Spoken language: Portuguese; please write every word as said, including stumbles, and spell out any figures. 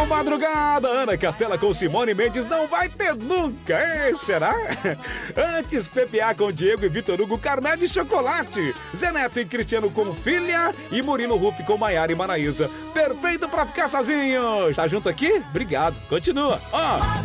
Alô, madrugada! Ana Castela com Simone Mendes não vai ter nunca, hein? Será? Antes, P P A com Diego e Vitor Hugo, Carmé de Chocolate. Zé Neto e Cristiano com Filha e Murilo Ruff com Maiara e Maraísa. Perfeito pra ficar sozinho. Tá junto aqui? Obrigado. Continua. Ó.